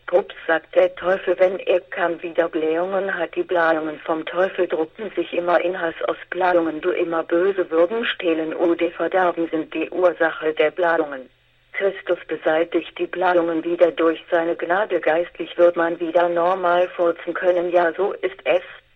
Pups, sagt der Teufel, wenn er kam, wieder Blähungen hat. Die Blähungen vom Teufel druckten sich immer in Hass aus. Blähungen, du immer böse, würden stehlen oder verderben, sind die Ursache der Blähungen. Christus beseitigt die Blähungen wieder durch seine Gnade. Geistlich wird man wieder normal furzen können. Ja, so ist es.